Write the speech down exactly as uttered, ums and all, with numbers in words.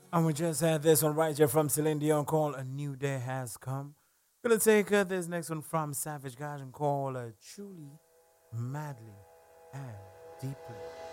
And we just had this one right here from Celine Dion called A New Day Has Come. Gonna take uh, this next one from Savage Garden called uh, Truly, Madly, and Deeply.